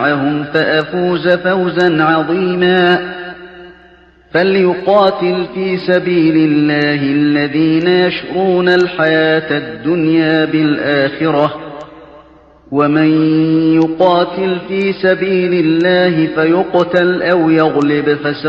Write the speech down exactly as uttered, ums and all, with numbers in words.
معهم فأفوز فوزا عظيما فليقاتل في سبيل الله الذين يشرون الحياة الدنيا بالآخرة ومن يقاتل في سبيل الله فيقتل أو يغلب فسوف